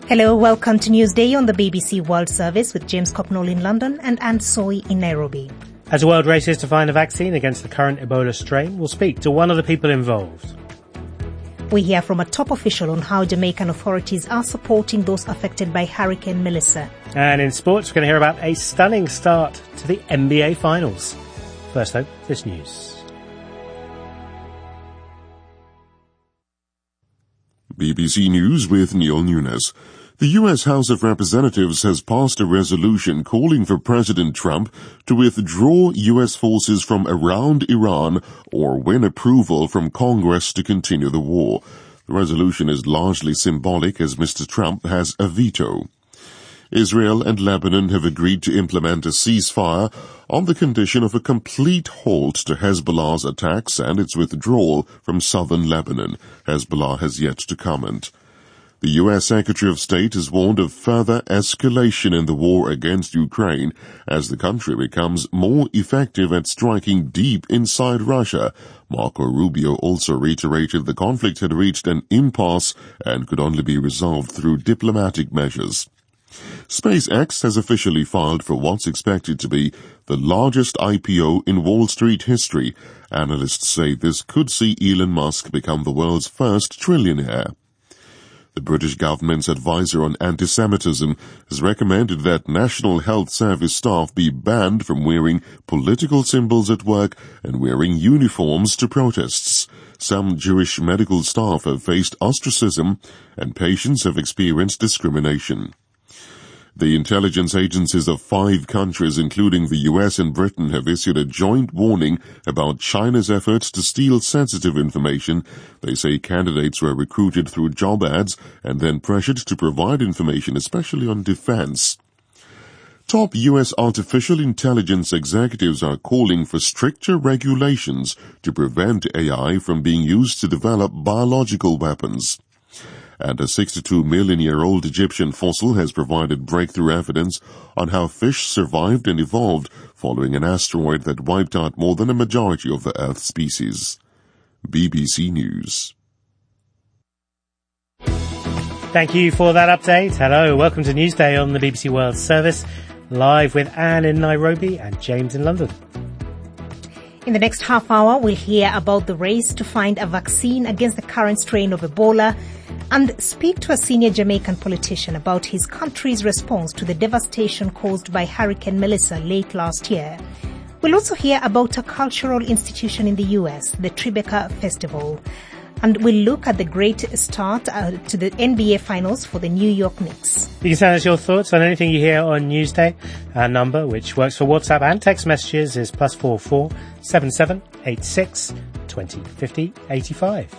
Hello, welcome to Newsday on the BBC World Service with James Cocknall in London and Anne Soy in Nairobi. As the world races to find a vaccine against the current Ebola strain, we'll speak to one of the people involved. We hear from a top official on how Jamaican authorities are supporting those affected by Hurricane Melissa. And in sports, we're going to hear about a stunning start to the NBA Finals. First though, this news. BBC News with Neil Nunes. The U.S. House of Representatives has passed a resolution calling for President Trump to withdraw U.S. forces from around Iran or win approval from Congress to continue the war. The resolution is largely symbolic as Mr. Trump has a veto. Israel and Lebanon have agreed to implement a ceasefire on the condition of a complete halt to Hezbollah's attacks and its withdrawal from southern Lebanon. Hezbollah has yet to comment. The U.S. Secretary of State has warned of further escalation in the war against Ukraine as the country becomes more effective at striking deep inside Russia. Marco Rubio also reiterated the conflict had reached an impasse and could only be resolved through diplomatic measures. SpaceX has officially filed for what's expected to be the largest IPO in Wall Street history. Analysts say this could see Elon Musk become the world's first trillionaire. The British government's advisor on anti-Semitism has recommended that National Health Service staff be banned from wearing political symbols at work and wearing uniforms to protests. Some Jewish medical staff have faced ostracism and patients have experienced discrimination. The intelligence agencies of 5 countries, including the US and Britain, have issued a joint warning about China's efforts to steal sensitive information. They say candidates were recruited through job ads and then pressured to provide information, especially on defense. Top US artificial intelligence executives are calling for stricter regulations to prevent AI from being used to develop biological weapons. And a 62-million-year-old Egyptian fossil has provided breakthrough evidence on how fish survived and evolved following an asteroid that wiped out more than a majority of the Earth's species. BBC News. Thank you for that update. Hello, welcome to Newsday on the BBC World Service, live with Anne in Nairobi and James in London. In the next half hour, we'll hear about the race to find a vaccine against the current strain of Ebola and speak to a senior Jamaican politician about his country's response to the devastation caused by Hurricane Melissa late last year. We'll also hear about a cultural institution in the US, the Tribeca Festival. And we'll look at the great start to the NBA Finals for the New York Knicks. You can send us your thoughts on anything you hear on Newsday. Our number, which works for WhatsApp and text messages, is +44 77 86 20 50 85.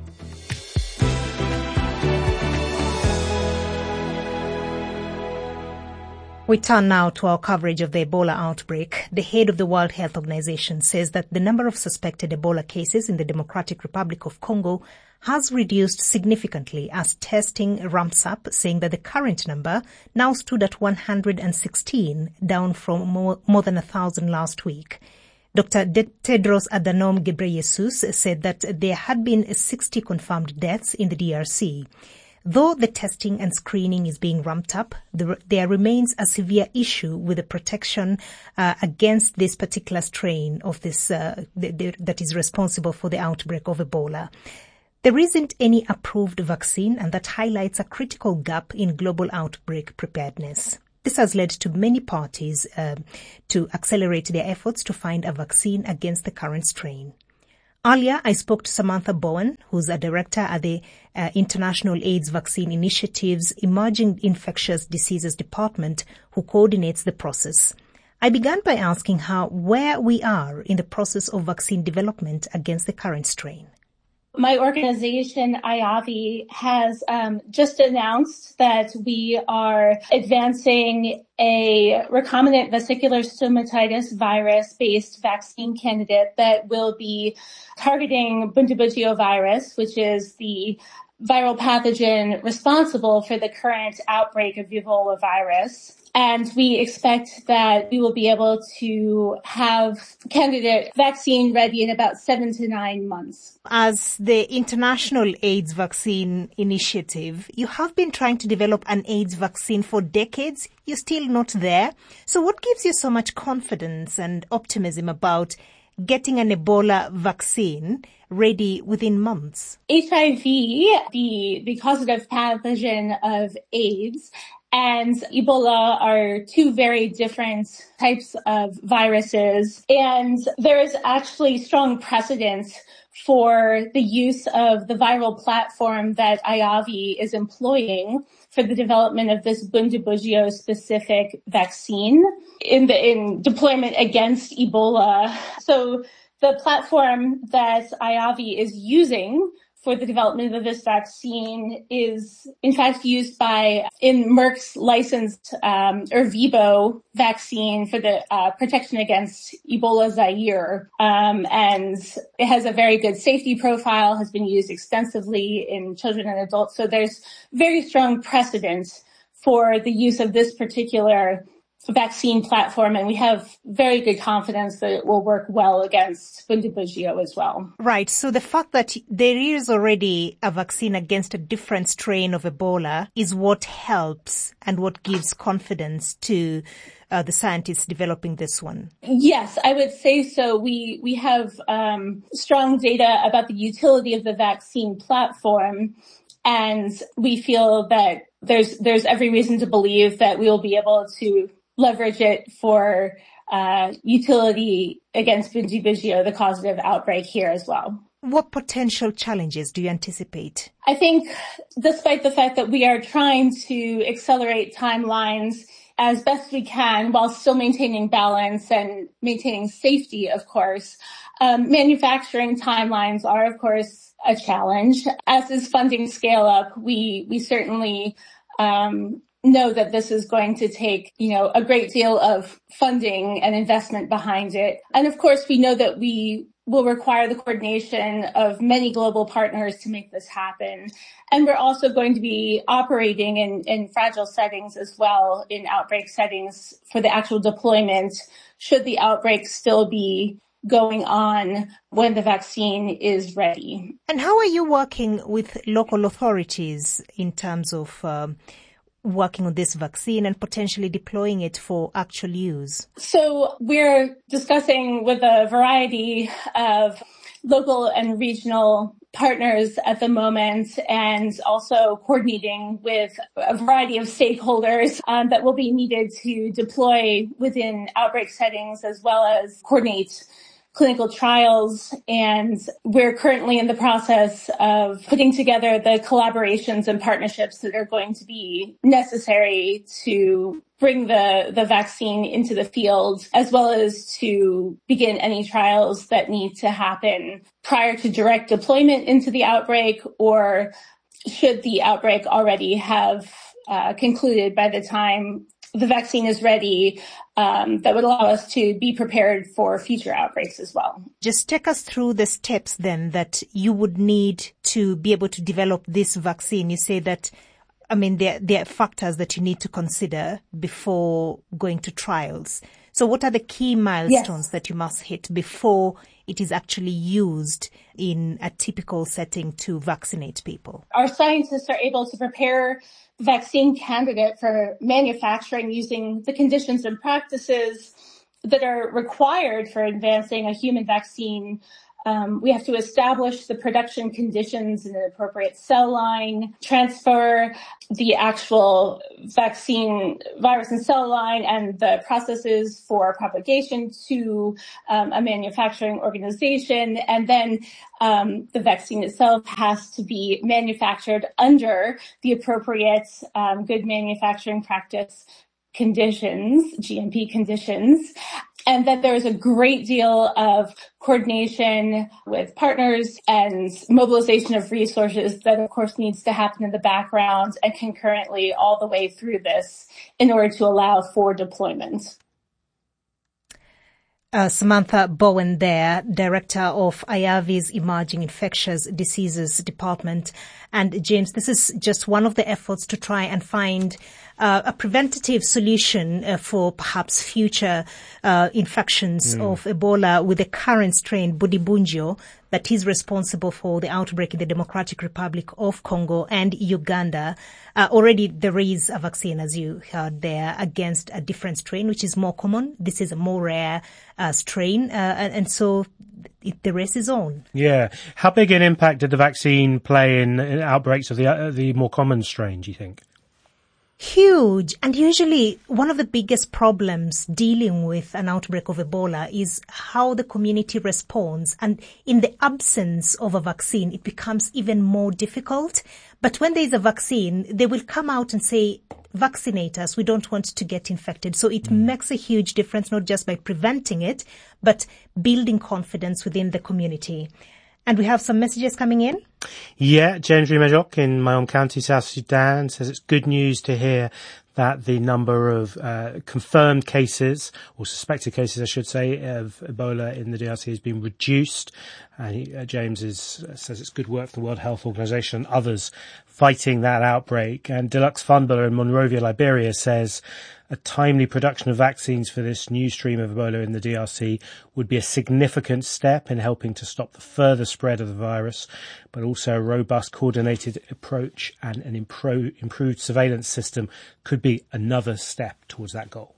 We turn now to our coverage of the Ebola outbreak. The head of the World Health Organization says that the number of suspected Ebola cases in the Democratic Republic of Congo has reduced significantly as testing ramps up, saying that the current number now stood at 116, down from more than 1,000 last week. Dr. Tedros Adhanom Ghebreyesus said that there had been 60 confirmed deaths in the DRC. Though the testing and screening is being ramped up, there remains a severe issue with the protection against this particular strain of this that is responsible for the outbreak of Ebola. There isn't any approved vaccine, and that highlights a critical gap in global outbreak preparedness. This has led to many parties to accelerate their efforts to find a vaccine against the current strain. Earlier, I spoke to Samantha Bowen, who's a director at the International AIDS Vaccine Initiative's Emerging Infectious Diseases Department, who coordinates the process. I began by asking her where we are in the process of vaccine development against the current strain. My organization, IAVI, has just announced that we are advancing a recombinant vesicular stomatitis virus-based vaccine candidate that will be targeting Bundibugyo virus, which is the viral pathogen responsible for the current outbreak of Ebola virus. And we expect that we will be able to have candidate vaccine ready in about 7 to 9 months. As the International AIDS Vaccine Initiative, you have been trying to develop an AIDS vaccine for decades. You're still not there. So what gives you so much confidence and optimism about getting an Ebola vaccine ready within months? HIV, the causative pathogen of AIDS, and Ebola are two very different types of viruses. And there is actually strong precedent for the use of the viral platform that IAVI is employing for the development of this Bundibugyo specific vaccine in deployment against Ebola. So the platform that IAVI is using for the development of this vaccine is in fact used in Merck's licensed Ervebo vaccine for the protection against Ebola Zaire. And it has a very good safety profile, has been used extensively in children and adults. So there's very strong precedent for the use of this particular vaccine platform, and we have very good confidence that it will work well against Bundibugyo as well. Right. So the fact that there is already a vaccine against a different strain of Ebola is what helps and what gives confidence to the scientists developing this one. Yes, I would say so. We have strong data about the utility of the vaccine platform, and we feel that there's every reason to believe that we will be able to leverage it for utility against Bundibugyo, the causative outbreak here as well. What potential challenges do you anticipate? I think despite the fact that we are trying to accelerate timelines as best we can while still maintaining balance and maintaining safety, of course, manufacturing timelines are, of course, a challenge. As is funding scale up, we certainly know that this is going to take, a great deal of funding and investment behind it. And of course, we know that we will require the coordination of many global partners to make this happen. And we're also going to be operating in fragile settings as well, in outbreak settings for the actual deployment, should the outbreak still be going on when the vaccine is ready. And how are you working with local authorities in terms of working on this vaccine and potentially deploying it for actual use? So we're discussing with a variety of local and regional partners at the moment, and also coordinating with a variety of stakeholders that will be needed to deploy within outbreak settings, as well as coordinate clinical trials. And we're currently in the process of putting together the collaborations and partnerships that are going to be necessary to bring the vaccine into the field, as well as to begin any trials that need to happen prior to direct deployment into the outbreak, or should the outbreak already have concluded by the time the vaccine is ready, that would allow us to be prepared for future outbreaks as well. Just take us through the steps then that you would need to be able to develop this vaccine. You say that, there are factors that you need to consider before going to trials. So what are the key milestones that you must hit before it is actually used in a typical setting to vaccinate people? Our scientists are able to prepare the vaccine candidate for manufacturing using the conditions and practices that are required for advancing a human vaccine. We have to establish the production conditions in an appropriate cell line, transfer the actual vaccine virus and cell line and the processes for propagation to a manufacturing organization. And then the vaccine itself has to be manufactured under the appropriate good manufacturing practice conditions, GMP conditions. And then there's a great deal of coordination with partners and mobilization of resources that, of course, needs to happen in the background and concurrently all the way through this in order to allow for deployment. Samantha Bowen there, Director of IAVI's Emerging Infectious Diseases Department. And James, this is just one of the efforts to try and find a preventative solution for perhaps future infections of Ebola with the current strain, Budibunjo, that is responsible for the outbreak in the Democratic Republic of Congo and Uganda. Already there is a vaccine, as you heard there, against a different strain, which is more common. This is a more rare strain, and so the race is on. Yeah. How big an impact did the vaccine play in outbreaks of the more common strain, do you think? Huge. And usually one of the biggest problems dealing with an outbreak of Ebola is how the community responds. And in the absence of a vaccine, it becomes even more difficult. But when there is a vaccine, they will come out and say, vaccinate us. We don't want to get infected. So it makes a huge difference, not just by preventing it, but building confidence within the community. And we have some messages coming in. Yeah, James Rimajok in my own county, South Sudan, says it's good news to hear that the number of confirmed cases, or suspected cases, I should say, of Ebola in the DRC has been reduced. James says it's good work for the World Health Organization and others fighting that outbreak. And Deluxe Funbuller in Monrovia, Liberia, says a timely production of vaccines for this new stream of Ebola in the DRC would be a significant step in helping to stop the further spread of the virus, but also a robust, coordinated approach and an improved surveillance system could be another step towards that goal.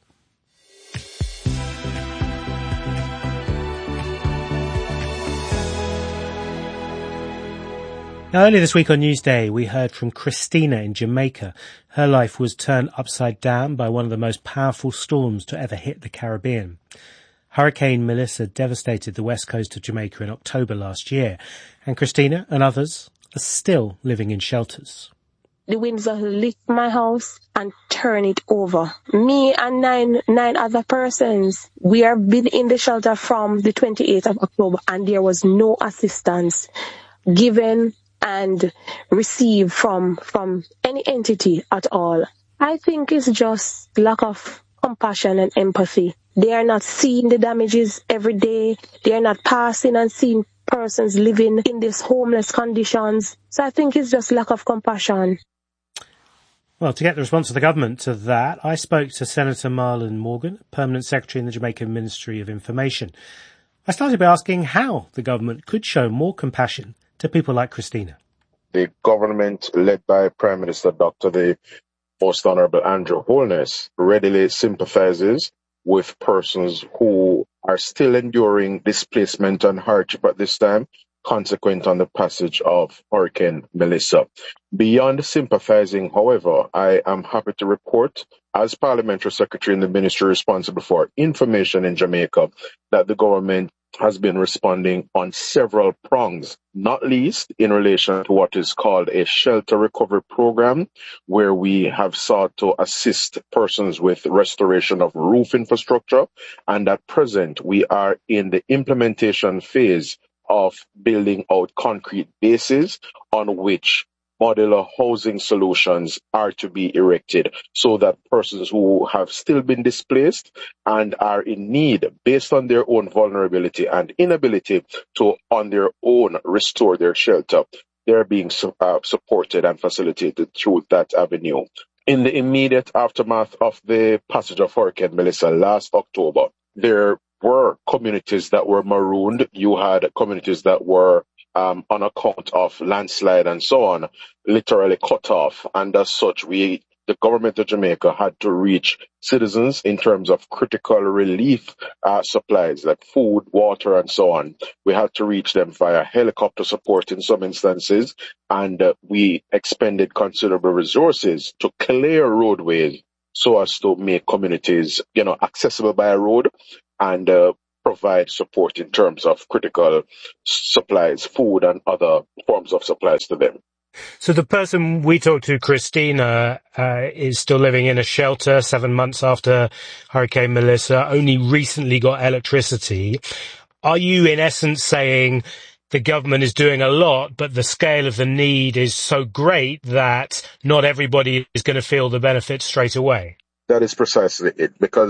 Now, earlier this week on Newsday, we heard from Christina in Jamaica. Her life was turned upside down by one of the most powerful storms to ever hit the Caribbean. Hurricane Melissa devastated the west coast of Jamaica in October last year, and Christina and others are still living in shelters. The winds just lift my house and turn it over. Me and nine other persons, we have been in the shelter from the 28th of October, and there was no assistance given and received from any entity at all. I think it's just lack of compassion and empathy. They are not seeing the damages every day. They are not passing and seeing persons living in these homeless conditions. So I think it's just lack of compassion. Well, to get the response of the government to that, I spoke to Senator Marlon Morgan, Permanent Secretary in the Jamaican Ministry of Information. I started by asking how the government could show more compassion to people like Christina. The government, led by Prime Minister Dr. the Most Honorable Andrew Holness, readily sympathizes with persons who are still enduring displacement and hardship at this time, consequent on the passage of Hurricane Melissa. Beyond sympathizing, however, I am happy to report, as Parliamentary Secretary in the Ministry responsible for information in Jamaica, that the government has been responding on several prongs, not least in relation to what is called a shelter recovery program, where we have sought to assist persons with restoration of roof infrastructure. And at present, we are in the implementation phase of building out concrete bases on which modular housing solutions are to be erected so that persons who have still been displaced and are in need, based on their own vulnerability and inability to on their own restore their shelter, they're being supported and facilitated through that avenue. In the immediate aftermath of the passage of Hurricane Melissa last October, there were communities that were marooned. You had communities that were on account of landslide and so on, literally cut off. And as such, the government of Jamaica had to reach citizens in terms of critical relief supplies like food, water, and so on. We had to reach them via helicopter support in some instances, and we expended considerable resources to clear roadways so as to make communities, accessible by road and provide support in terms of critical supplies, food and other forms of supplies to them. So the person we talked to, Christina, is still living in a shelter 7 months after Hurricane Melissa, only recently got electricity. Are you in essence saying the government is doing a lot, but the scale of the need is so great that not everybody is going to feel the benefits straight away? That is precisely it, because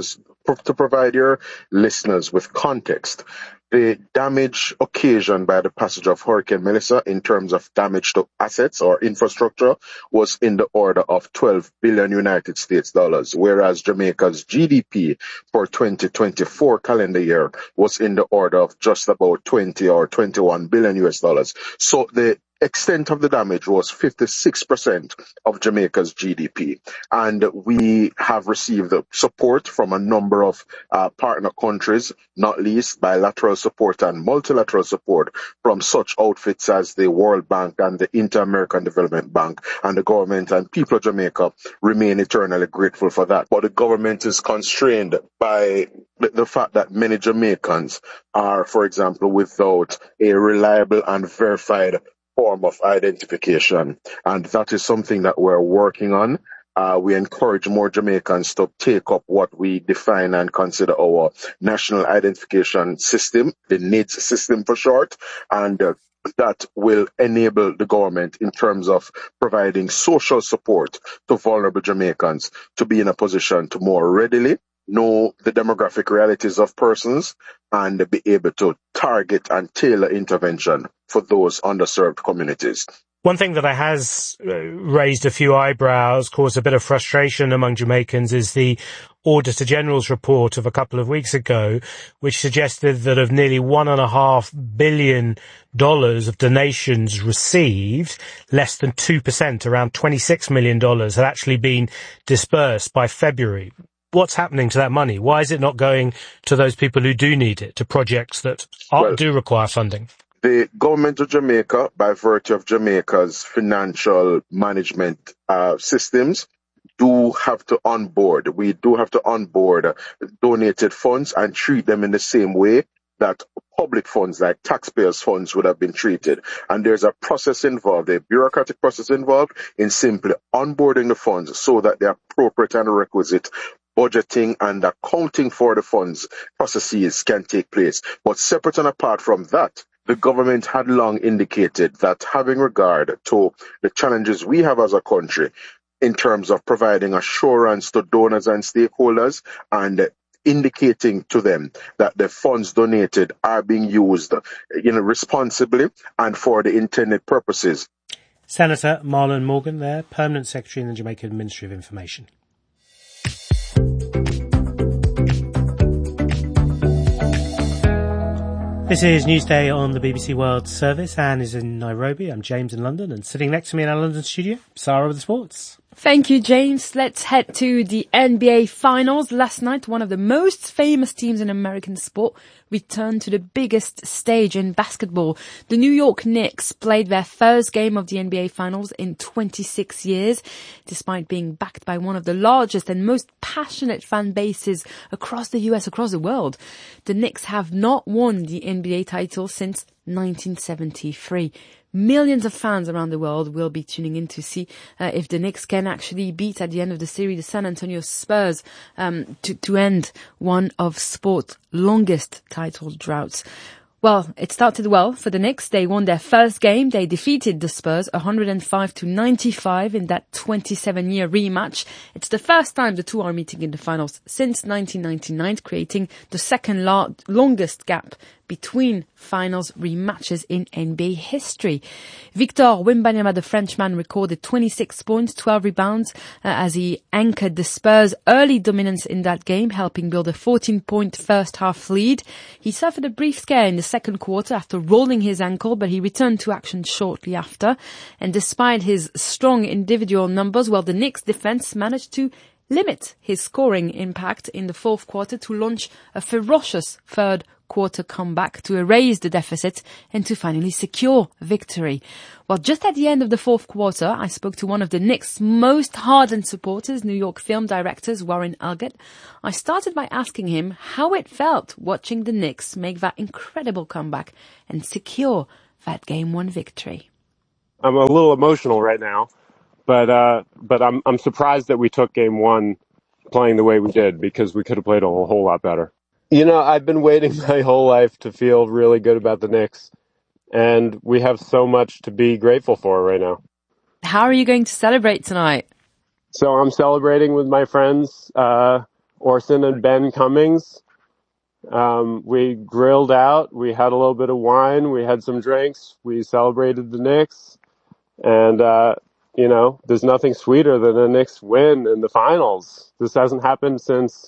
to provide your listeners with context, the damage occasioned by the passage of Hurricane Melissa in terms of damage to assets or infrastructure was in the order of 12 billion United States dollars, whereas Jamaica's GDP for 2024 calendar year was in the order of just about 20 or 21 billion US dollars. So the extent of the damage was 56% of Jamaica's GDP. And we have received support from a number of partner countries, not least bilateral support and multilateral support from such outfits as the World Bank and the Inter-American Development Bank, and the government and people of Jamaica remain eternally grateful for that. But the government is constrained by the fact that many Jamaicans are, for example, without a reliable and verified form of identification. And that is something that we're working on. We encourage more Jamaicans to take up what we define and consider our national identification system, the NIDS system for short, and that will enable the government in terms of providing social support to vulnerable Jamaicans to be in a position to more readily know the demographic realities of persons and be able to target and tailor intervention for those underserved communities. One thing that has raised a few eyebrows, caused a bit of frustration among Jamaicans, is the Auditor General's report of a couple of weeks ago, which suggested that of nearly $1.5 billion of donations received, less than 2%, around $26 million, had actually been disbursed by February. What's happening to that money? Why is it not going to those people who do need it, to projects that do require funding? The government of Jamaica, by virtue of Jamaica's financial management systems, do have to onboard. We do have to onboard donated funds and treat them in the same way that public funds, like taxpayers' funds, would have been treated. And there's a process involved, a bureaucratic process involved in simply onboarding the funds so that the appropriate and requisite budgeting and accounting for the funds processes can take place. But separate and apart from that, the government had long indicated that having regard to the challenges we have as a country in terms of providing assurance to donors and stakeholders and indicating to them that the funds donated are being used responsibly and for the intended purposes. Senator Marlon Morgan there, Permanent Secretary in the Jamaican Ministry of Information. This is Newsday on the BBC World Service. Anne is in Nairobi. I'm James in London, and sitting next to me in our London studio, Sarah with the sports. Thank you, James. Let's head to the NBA Finals. Last night, one of the most famous teams in American sport returned to the biggest stage in basketball. The New York Knicks played their first game of the NBA Finals in 26 years. Despite being backed by one of the largest and most passionate fan bases across the US, across the world, the Knicks have not won the NBA title since 1973. Millions of fans around the world will be tuning in to see if the Knicks can actually beat, at the end of the series, the San Antonio Spurs to end one of sport's longest title droughts. Well, it started well for the Knicks. They won their first game. They defeated the Spurs 105-95 in that 27-year rematch. It's the first time the two are meeting in the finals since 1999, creating the second longest gap between finals rematches in NBA history. Victor Wembanyama, the Frenchman, recorded 26 points, 12 rebounds as he anchored the Spurs' early dominance in that game, helping build a 14-point first-half lead. He suffered a brief scare in the second quarter after rolling his ankle, but he returned to action shortly after. And despite his strong individual numbers, the Knicks' defense managed to limit his scoring impact in the fourth quarter to launch a ferocious third quarter comeback to erase the deficit and to finally secure victory. Well, just at the end of the fourth quarter, I spoke to one of the Knicks' most hardened supporters, New York film director Warren Elgett. I started by asking him how it felt watching the Knicks make that incredible comeback and secure that Game 1 victory. I'm a little emotional right now, but I'm surprised that we took Game 1 playing the way we did, because we could have played a whole lot better. You know, I've been waiting my whole life to feel really good about the Knicks, and we have so much to be grateful for right now. How are you going to celebrate tonight? So I'm celebrating with my friends Orson and Ben Cummings. We grilled out, we had a little bit of wine, we had some drinks, we celebrated the Knicks, and, there's nothing sweeter than a Knicks win in the finals. This hasn't happened since,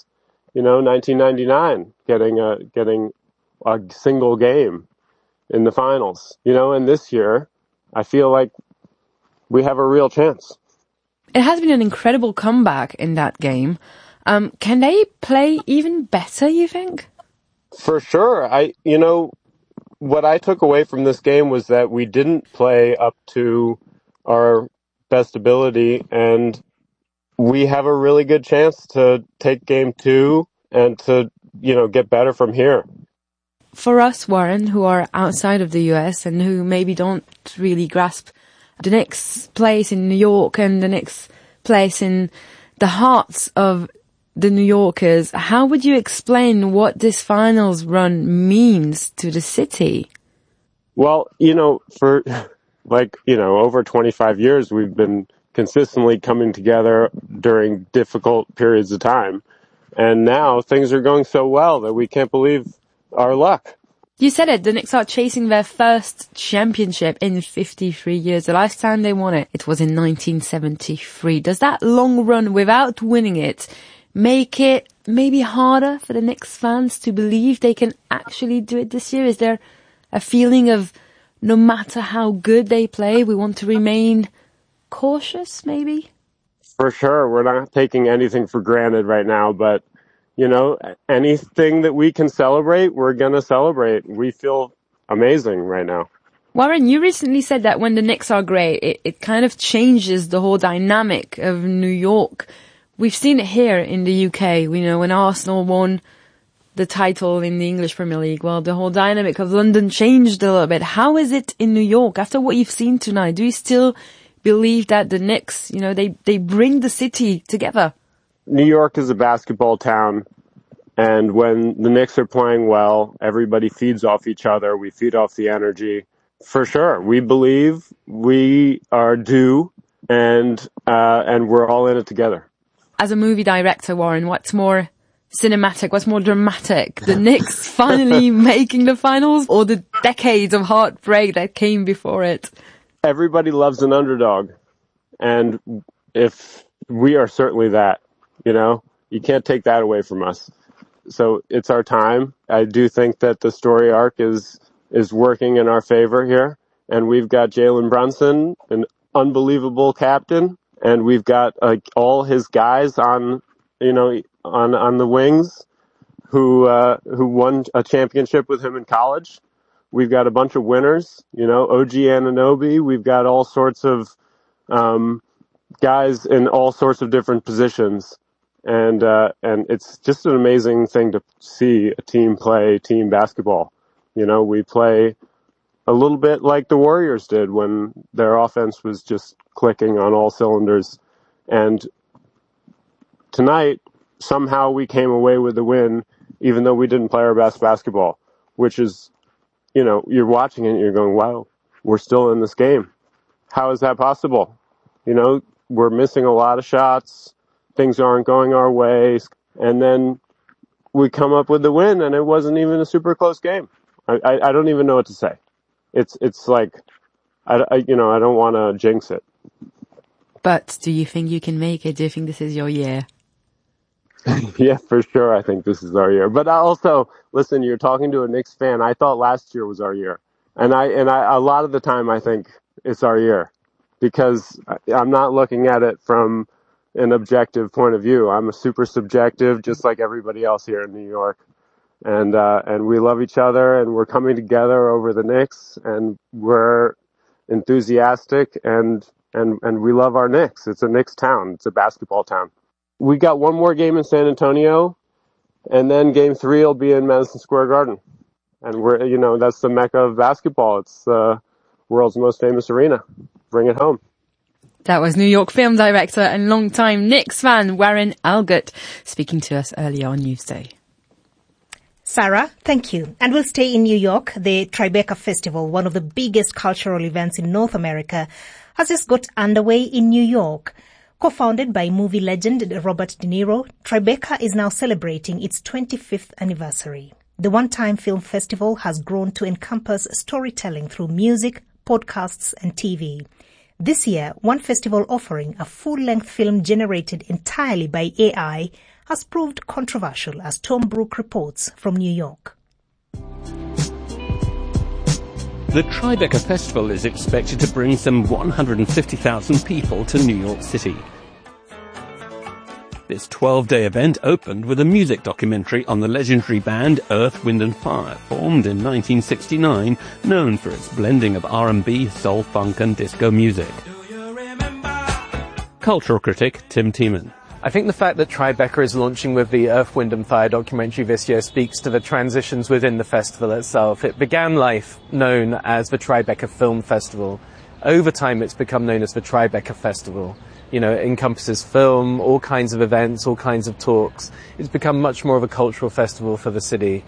1999, getting a single game in the finals, and this year, I feel like we have a real chance. It has been an incredible comeback in that game. Can they play even better, you think? For sure. What I took away from this game was that we didn't play up to our best ability, and we have a really good chance to take game 2 and to, get better from here. For us, Warren, who are outside of the US and who maybe don't really grasp the Knicks' place in New York and the Knicks' place in the hearts of the New Yorkers, how would you explain what this finals run means to the city? Well, for over 25 years, we've been consistently coming together during difficult periods of time. And now things are going so well that we can't believe our luck. You said it, the Knicks are chasing their first championship in 53 years. The last time they won it was in 1973. Does that long run without winning it make it maybe harder for the Knicks fans to believe they can actually do it this year? Is there a feeling of no matter how good they play, we want to remain cautious, maybe? For sure. We're not taking anything for granted right now, but, anything that we can celebrate, we're going to celebrate. We feel amazing right now. Warren, you recently said that when the Knicks are great, it kind of changes the whole dynamic of New York. We've seen it here in the UK. We know when Arsenal won the title in the English Premier League, well, the whole dynamic of London changed a little bit. How is it in New York? After what you've seen tonight, do you still believe that the Knicks, they bring the city together? New York is a basketball town, and when the Knicks are playing well, everybody feeds off each other. We feed off the energy. For sure. We believe we are due, and we're all in it together. As a movie director, Warren, what's more cinematic, what's more dramatic? The Knicks finally making the finals, or the decades of heartbreak that came before it? Everybody loves an underdog, and if we are certainly that, you can't take that away from us. So it's our time. I do think that the story arc is working in our favor here, and we've got Jalen Brunson, an unbelievable captain, and we've got all his guys on the wings who won a championship with him in college. We've got a bunch of winners, OG Anunoby. We've got all sorts of guys in all sorts of different positions. And it's just an amazing thing to see a team play team basketball. We play a little bit like the Warriors did when their offense was just clicking on all cylinders. And tonight, somehow we came away with the win, even though we didn't play our best basketball, which is, you're watching it and you're going, wow, we're still in this game. How is that possible? We're missing a lot of shots. Things aren't going our way. And then we come up with the win, and it wasn't even a super close game. I don't even know what to say. It's like, I don't want to jinx it. But do you think you can make it? Do you think this is your year? Yeah, for sure. I think this is our year. But also, listen, you're talking to a Knicks fan. I thought last year was our year. And I a lot of the time I think it's our year because I'm not looking at it from an objective point of view. I'm a super subjective, just like everybody else here in New York. And we love each other, and we're coming together over the Knicks, and we're enthusiastic, and we love our Knicks. It's a Knicks town. It's a basketball town. We got one more game in San Antonio, and then game 3 will be in Madison Square Garden. And that's the mecca of basketball. It's the world's most famous arena. Bring it home. That was New York film director and longtime Knicks fan Warren Algott speaking to us earlier on Newsday. Sarah, thank you. And we'll stay in New York. The Tribeca Festival, one of the biggest cultural events in North America, has just got underway in New York. Co-founded by movie legend Robert De Niro, Tribeca is now celebrating its 25th anniversary. The one-time film festival has grown to encompass storytelling through music, podcasts, and TV. This year, one festival offering a full-length film generated entirely by AI has proved controversial, as Tom Brooke reports from New York. The Tribeca Festival is expected to bring some 150,000 people to New York City. This 12-day event opened with a music documentary on the legendary band Earth, Wind & Fire, formed in 1969, known for its blending of R&B, soul, funk and disco music. Cultural critic Tim Tiemann. I think the fact that Tribeca is launching with the Earth, Wind & Fire documentary this year speaks to the transitions within the festival itself. It began life known as the Tribeca Film Festival. Over time, it's become known as the Tribeca Festival. You know, it encompasses film, all kinds of events, all kinds of talks. It's become much more of a cultural festival for the city.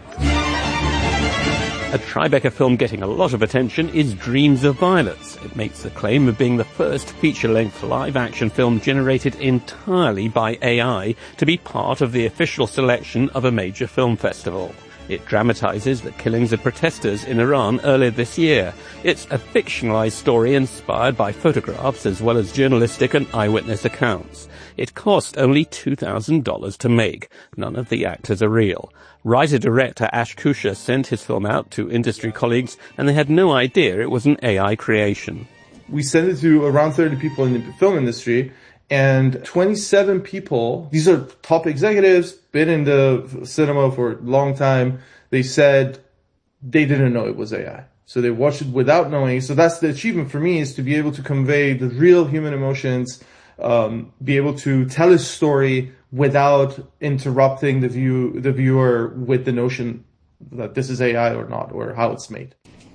A Tribeca film getting a lot of attention is Dreams of Violets. It makes the claim of being the first feature-length live-action film generated entirely by AI to be part of the official selection of a major film festival. It dramatizes the killings of protesters in Iran earlier this year. It's a fictionalized story inspired by photographs as well as journalistic and eyewitness accounts. It cost only $2,000 to make. None of the actors are real. Writer-director Ash Kusha sent his film out to industry colleagues, and they had no idea it was an AI creation. We sent it to around 30 people in the film industry, and 27 people, these are top executives, been in the cinema for a long time, they said they didn't know it was AI. So they watched it without knowing. So that's the achievement for me, is to be able to convey the real human emotions, be able to tell a story without interrupting the viewer with the notion that this is AI or not, or how it's made.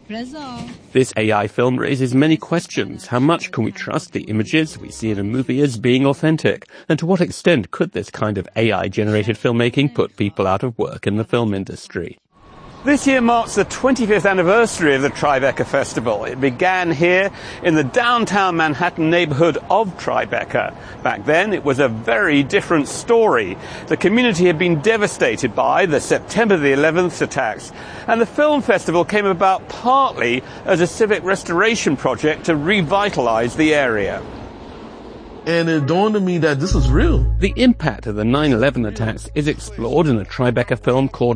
This AI film raises many questions. How much can we trust the images we see in a movie as being authentic? And to what extent could this kind of AI-generated filmmaking put people out of work in the film industry? This year marks the 25th anniversary of the Tribeca Festival. It began here in the downtown Manhattan neighborhood of Tribeca. Back then, it was a very different story. The community had been devastated by the September the 11th attacks, and the film festival came about partly as a civic restoration project to revitalize the area. And it dawned on me that this is real. The impact of the 9/11 attacks is explored in a Tribeca film called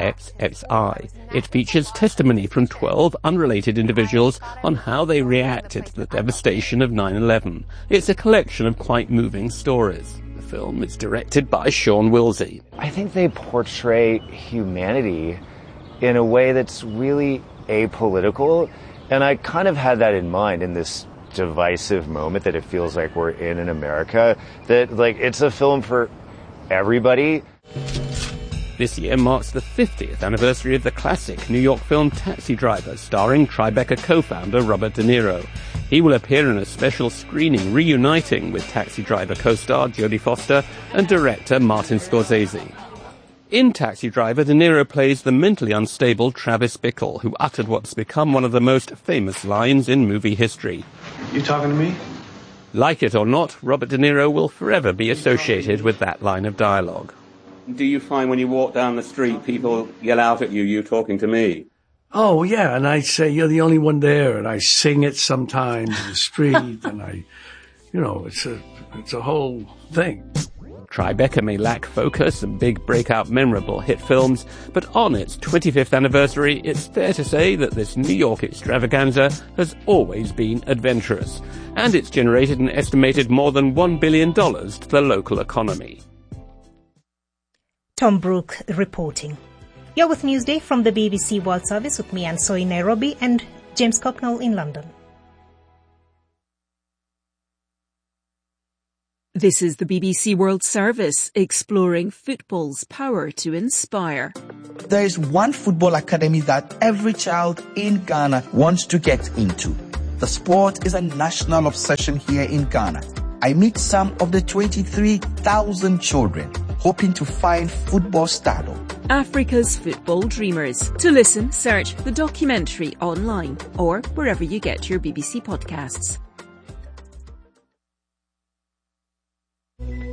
IXXI. It features testimony from 12 unrelated individuals on how they reacted to the devastation of 9/11. It's a collection of quite moving stories. The film is directed by Sean Wilsey. I think they portray humanity in a way that's really apolitical, and I kind of had that in mind in this divisive moment that it feels like we're in America, that like it's a film for everybody. This year marks the 50th anniversary of the classic New York film Taxi Driver, starring Tribeca co-founder Robert De Niro. He will appear in a special screening reuniting with Taxi Driver co-star Jodie Foster and director Martin Scorsese. In Taxi Driver, De Niro plays the mentally unstable Travis Bickle, who uttered what's become one of the most famous lines in movie history. You talking to me? Like it or not, Robert De Niro will forever be associated with that line of dialogue. Do you find when you walk down the street, people yell out at you, "You talking to me"? Oh, yeah, and I say, "You're the only one there," and I sing it sometimes in the street, and it's a whole thing. Tribeca may lack focus and big breakout memorable hit films, but on its 25th anniversary, it's fair to say that this New York extravaganza has always been adventurous, and it's generated an estimated more than $1 billion to the local economy. Tom Brooke reporting. You're with Newsday from the BBC World Service with me, Anne Soy, in Nairobi, and James Cocknell in London. This is the BBC World Service, exploring football's power to inspire. There is one football academy that every child in Ghana wants to get into. The sport is a national obsession here in Ghana. I meet some of the 23,000 children hoping to find football stardom. Africa's Football Dreamers. To listen, search the documentary online or wherever you get your BBC podcasts.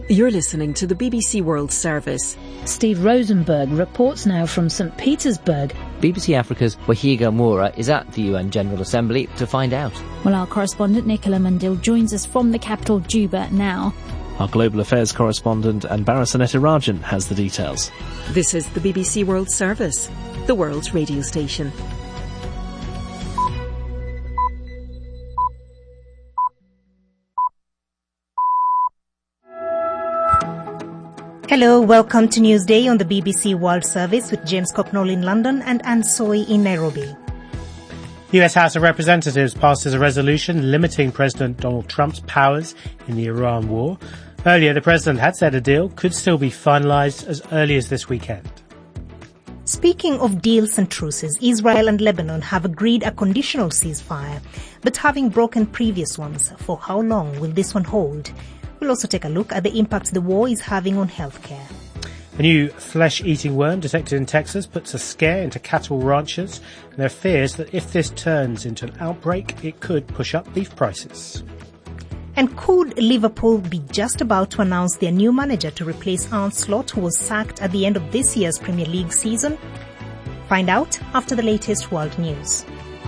You're listening to the BBC World Service. Steve Rosenberg reports now from St. Petersburg. BBC Africa's Wahiga Moura is at the UN General Assembly to find out. Well, our correspondent Nicola Mandil joins us from the capital, Juba, now. Our Global Affairs correspondent Anbara Sanetirajan has the details. This is the BBC World Service, the world's radio station. Hello, welcome to Newsday on the BBC World Service with James Cocknall in London and Anne Soy in Nairobi. The US House of Representatives passes a resolution limiting President Donald Trump's powers in the Iran war. Earlier, the president had said a deal could still be finalised as early as this weekend. Speaking of deals and truces, Israel and Lebanon have agreed a conditional ceasefire, but having broken previous ones, for how long will this one hold? We'll also take a look at the impact the war is having on healthcare. A new flesh-eating worm detected in Texas puts a scare into cattle ranchers, and there are fears that if this turns into an outbreak, it could push up beef prices. And could Liverpool be just about to announce their new manager to replace Arne Slot, who was sacked at the end of this year's Premier League season? Find out after the latest world news.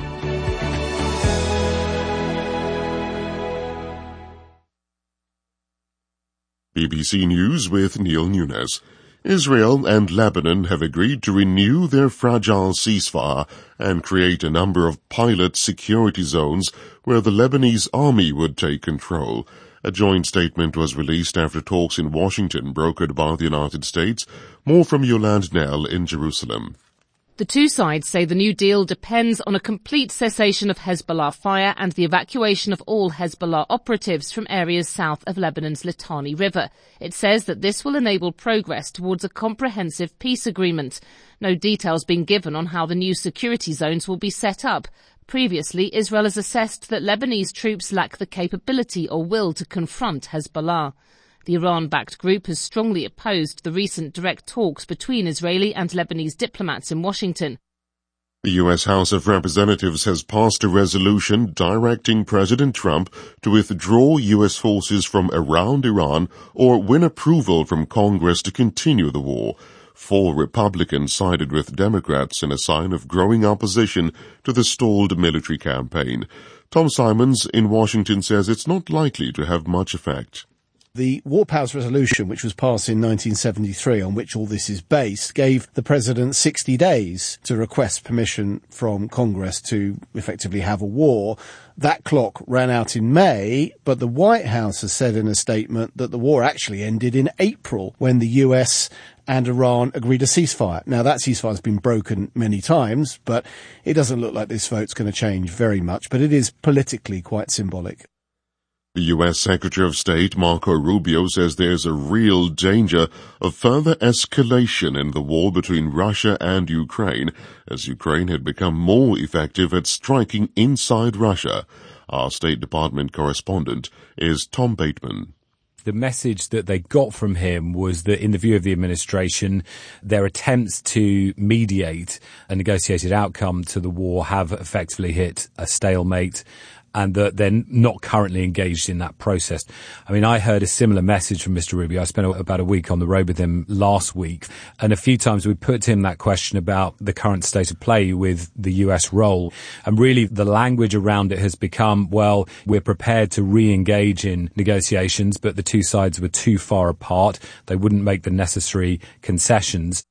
BBC News with Neil Nunes. Israel and Lebanon have agreed to renew their fragile ceasefire and create a number of pilot security zones where the Lebanese army would take control. A joint statement was released after talks in Washington brokered by the United States. More from Yolande Nell in Jerusalem. The two sides say the new deal depends on a complete cessation of Hezbollah fire and the evacuation of all Hezbollah operatives from areas south of Lebanon's Litani River. It says that this will enable progress towards a comprehensive peace agreement. No details being given on how the new security zones will be set up. Previously, Israel has assessed that Lebanese troops lack the capability or will to confront Hezbollah. The Iran-backed group has strongly opposed the recent direct talks between Israeli and Lebanese diplomats in Washington. The U.S. House of Representatives has passed a resolution directing President Trump to withdraw U.S. forces from around Iran or win approval from Congress to continue the war. 4 Republicans sided with Democrats in a sign of growing opposition to the stalled military campaign. Tom Simons in Washington says it's not likely to have much effect. The War Powers Resolution, which was passed in 1973, on which all this is based, gave the President 60 days to request permission from Congress to effectively have a war. That clock ran out in May, but the White House has said in a statement that the war actually ended in April when the US and Iran agreed a ceasefire. Now, that ceasefire has been broken many times, but it doesn't look like this vote's going to change very much, but it is politically quite symbolic. The U.S. Secretary of State Marco Rubio says there's a real danger of further escalation in the war between Russia and Ukraine, as Ukraine had become more effective at striking inside Russia. Our State Department correspondent is Tom Bateman. The message that they got from him was that, in the view of the administration, their attempts to mediate a negotiated outcome to the war have effectively hit a stalemate, and that they're not currently engaged in that process. I mean, I heard a similar message from Mr. Rubio. I spent about a week on the road with him last week, and a few times we put to him that question about the current state of play with the US role. And really the language around it has become, well, we're prepared to re-engage in negotiations, but the two sides were too far apart. They wouldn't make the necessary concessions.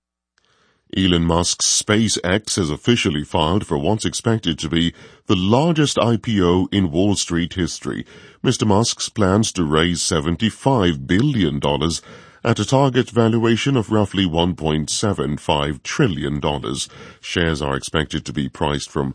Elon Musk's SpaceX has officially filed for what's expected to be the largest IPO in Wall Street history. Mr. Musk's plans to raise $75 billion at a target valuation of roughly $1.75 trillion. Shares are expected to be priced from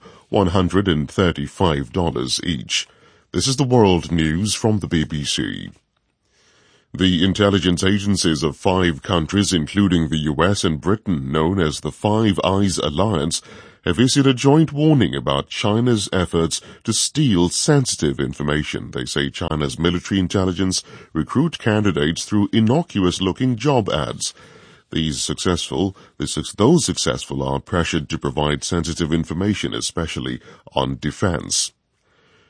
$135 each. This is the world news from the BBC. The intelligence agencies of 5 countries, including the US and Britain, known as the Five Eyes Alliance, have issued a joint warning about China's efforts to steal sensitive information. They say China's military intelligence recruit candidates through innocuous-looking job ads. Those successful are pressured to provide sensitive information, especially on defense.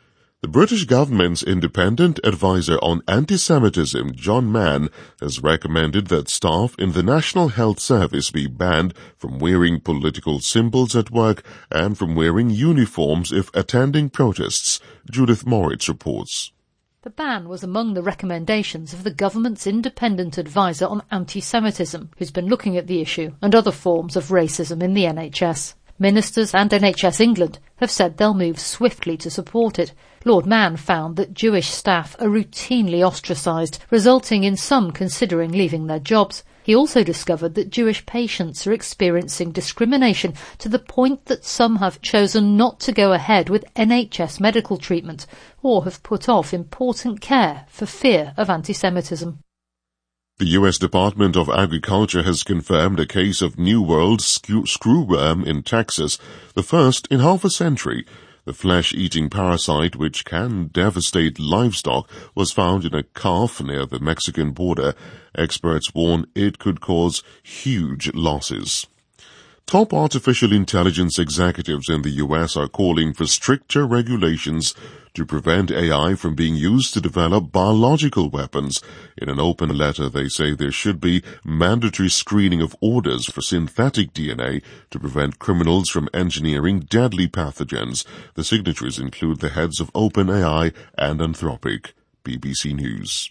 The British government's independent advisor on anti-Semitism, John Mann, has recommended that staff in the National Health Service be banned from wearing political symbols at work and from wearing uniforms if attending protests. Judith Moritz reports. The ban was among the recommendations of the government's independent advisor on anti-Semitism, who's been looking at the issue and other forms of racism in the NHS. Ministers and NHS England have said they'll move swiftly to support it. Lord Mann found that Jewish staff are routinely ostracised, resulting in some considering leaving their jobs. He also discovered that Jewish patients are experiencing discrimination to the point that some have chosen not to go ahead with NHS medical treatment or have put off important care for fear of anti-Semitism. The U.S. Department of Agriculture has confirmed a case of New World screwworm in Texas, the first in half a century. The flesh-eating parasite, which can devastate livestock, was found in a calf near the Mexican border. Experts warn it could cause huge losses. Top artificial intelligence executives in the U.S. are calling for stricter regulations to prevent AI from being used to develop biological weapons. In an open letter, they say there should be mandatory screening of orders for synthetic DNA to prevent criminals from engineering deadly pathogens. The signatories include the heads of OpenAI and Anthropic. BBC News.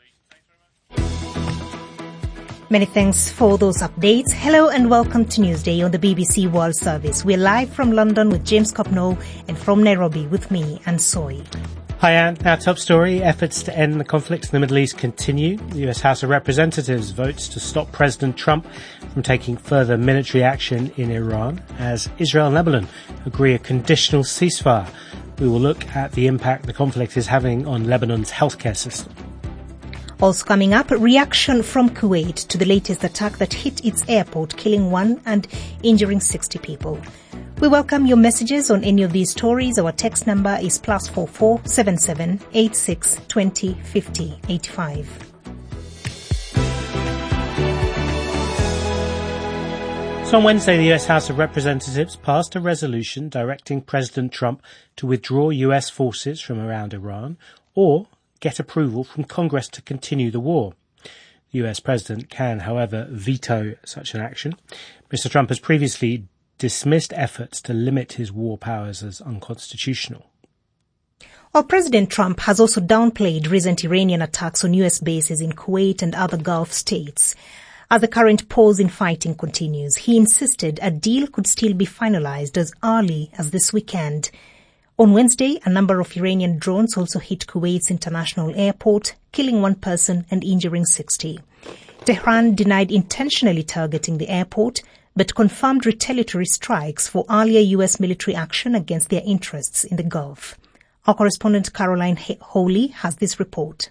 Many thanks for those updates. Hello and welcome to Newsday on the BBC World Service. We're live from London with James Copno and from Nairobi with me, Anne Soy. Hi Anne. Our top story, efforts to end the conflict in the Middle East continue. The US House of Representatives votes to stop President Trump from taking further military action in Iran as Israel and Lebanon agree a conditional ceasefire. We will look at the impact the conflict is having on Lebanon's healthcare system. Also coming up, reaction from Kuwait to the latest attack that hit its airport, killing 1 and injuring 60 people. We welcome your messages on any of these stories. Our text number is +44 77 86 20 50 85. So on Wednesday, the US House of Representatives passed a resolution directing President Trump to withdraw US forces from around Iran or get approval from Congress to continue the war. The US President can, however, veto such an action. Mr. Trump has previously dismissed efforts to limit his war powers as unconstitutional. While President Trump has also downplayed recent Iranian attacks on US bases in Kuwait and other Gulf states. As the current pause in fighting continues, he insisted a deal could still be finalized as early as this weekend. On Wednesday, a number of Iranian drones also hit Kuwait's international airport, killing 1 person and injuring 60. Tehran denied intentionally targeting the airport, but confirmed retaliatory strikes for earlier US military action against their interests in the Gulf. Our correspondent Caroline Hawley has this report.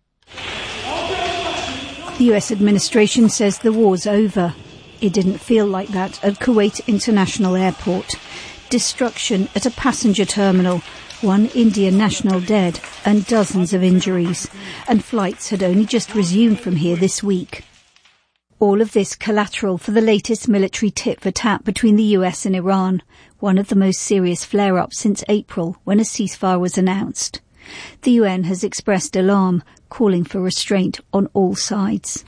The US administration says the war's over. It didn't feel like that at Kuwait International Airport. Destruction at a passenger terminal, 1 Indian national dead and dozens of injuries, and flights had only just resumed from here this week. All of this collateral for the latest military tit for tat between the US and Iran, one of the most serious flare-ups since April when a ceasefire was announced. The UN has expressed alarm, calling for restraint on all sides.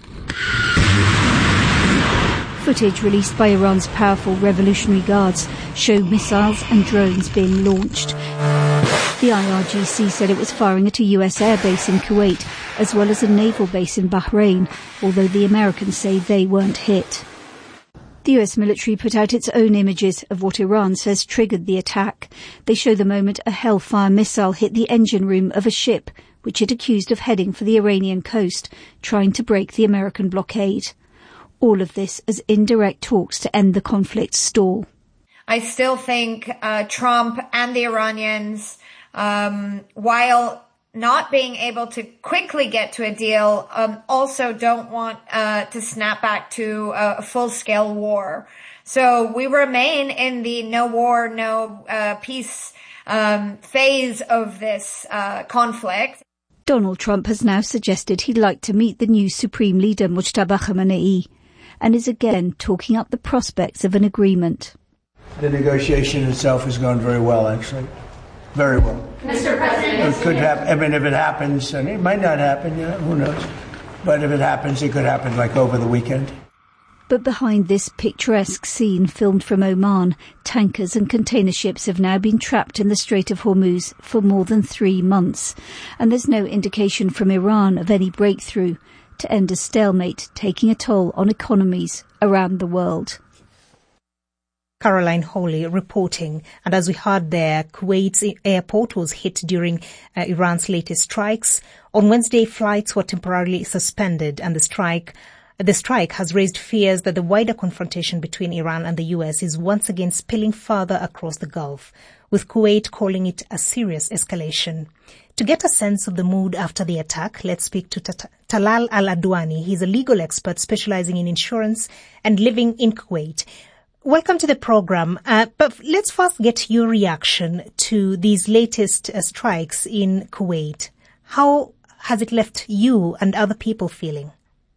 Footage released by Iran's powerful Revolutionary Guards show missiles and drones being launched. The IRGC said it was firing at a US airbase in Kuwait, as well as a naval base in Bahrain, although the Americans say they weren't hit. The US military put out its own images of what Iran says triggered the attack. They show the moment a Hellfire missile hit the engine room of a ship, which it accused of heading for the Iranian coast, trying to break the American blockade. All of this as indirect talks to end the conflict stall. I still think Trump and the Iranians, while not being able to quickly get to a deal, also don't want to snap back to a full-scale war. So we remain in the no war, no peace phase of this conflict. Donald Trump has now suggested he'd like to meet the new Supreme Leader Mujtaba Khamenei, and is again talking up the prospects of an agreement. The negotiation itself has gone very well, actually. very well. Mr. President, it could happen. I mean, if it happens, and it might not happen, who knows? But if it happens, it could happen like over the weekend. But behind this picturesque scene filmed from Oman, tankers and container ships have now been trapped in the Strait of Hormuz for more than 3 months. And there's no indication from Iran of any breakthrough to end a stalemate, taking a toll on economies around the world. Caroline Hawley reporting. And as we heard there, Kuwait's airport was hit during Iran's latest strikes. On Wednesday, flights were temporarily suspended, and the strike has raised fears that the wider confrontation between Iran and the US is once again spilling further across the Gulf, with Kuwait calling it a serious escalation. To get a sense of the mood after the attack, let's speak to Talal Al-Adwani. He's a legal expert specializing in insurance and living in Kuwait. Welcome to the program. But let's first get your reaction to these latest strikes in Kuwait. How has it left you and other people feeling?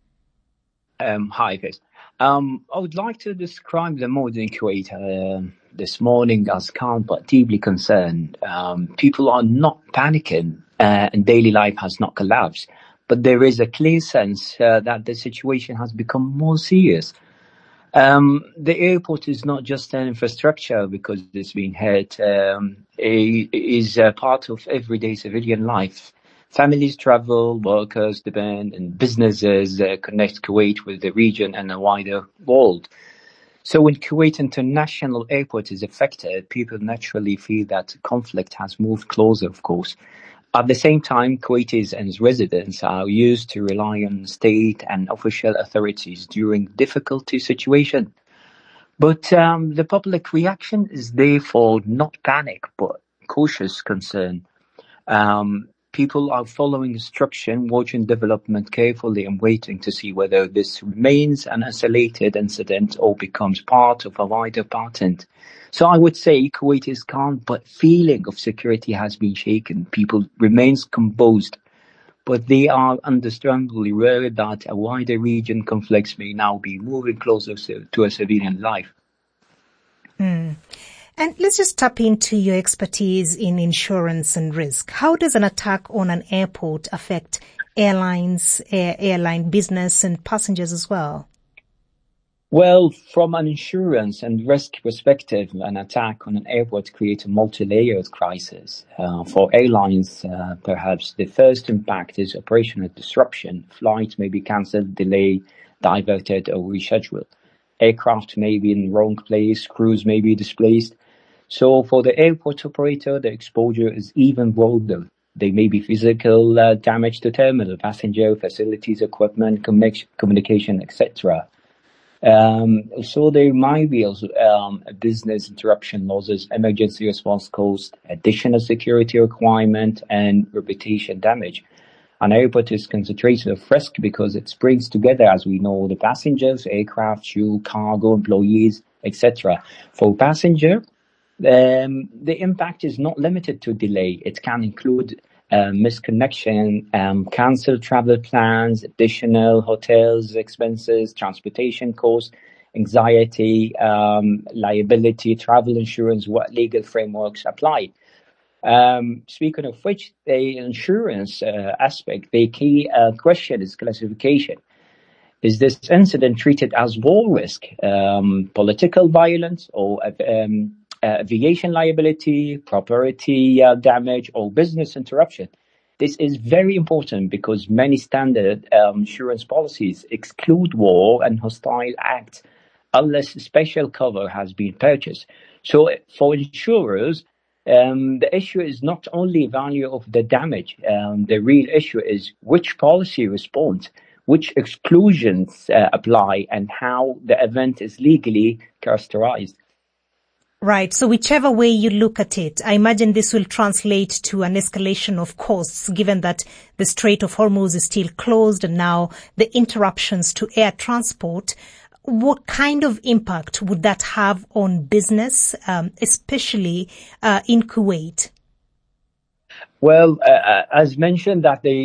Hi, Chris. I would like to describe the mood in Kuwait this morning as calm but deeply concerned. People are not panicking and daily life has not collapsed. But there is a clear sense that the situation has become more serious. The airport is not just an infrastructure because it's been hit. It is a part of everyday civilian life. Families travel, workers depend, and businesses connect Kuwait with the region and the wider world. So when Kuwait International Airport is affected, people naturally feel that conflict has moved closer, of course. At the same time, Kuwaitis and residents are used to rely on state and official authorities during difficult situations. But the public reaction is therefore not panic, but cautious concern. People are following instruction, watching development carefully and waiting to see whether this remains an isolated incident or becomes part of a wider pattern. So I would say Kuwait is calm, but feeling of security has been shaken. People remains composed, but they are understandably worried that a wider region conflicts may now be moving closer to a civilian life. And let's just tap into your expertise in insurance and risk. How does an attack on an airport affect airlines, airline business and passengers as well? Well, from an insurance and risk perspective, an attack on an airport creates a multi-layered crisis. For airlines, perhaps the first impact is operational disruption. Flights may be cancelled, delayed, diverted or rescheduled. Aircraft may be in the wrong place, crews may be displaced. So for the airport operator, the exposure is even broader. There may be physical damage to terminal, passenger, facilities, equipment, communication, etc. So there might be also business interruption losses, emergency response costs, additional security requirement, and reputation damage. An airport is concentrated of risk because it brings together, as we know, the passengers, aircraft, fuel, cargo, employees, etc. For passenger, the impact is not limited to delay. It can include misconnection, cancelled travel plans, additional hotels expenses, transportation costs, anxiety, liability, travel insurance, what legal frameworks apply. Speaking of which, the insurance aspect, the key question is classification. Is this incident treated as war risk, political violence, or aviation liability, property damage, or business interruption? This is very important because many standard insurance policies exclude war and hostile acts unless special cover has been purchased. So for insurers, the issue is not only value of the damage. The real issue is which policy responds, which exclusions apply, and how the event is legally characterized. Right. So whichever way you look at it, I imagine this will translate to an escalation of costs, given that the Strait of Hormuz is still closed and now the interruptions to air transport. What kind of impact would that have on business, especially in Kuwait? Well, as mentioned, that the